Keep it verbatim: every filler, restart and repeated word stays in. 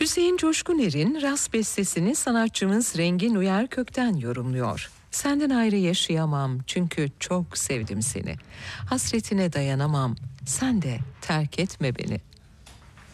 Hüseyin Coşkuner'in Rast bestesini sanatçımız Rengin Uyarkök'ten yorumluyor. Senden ayrı yaşayamam çünkü çok sevdim seni. Hasretine dayanamam, sen de terk etme beni.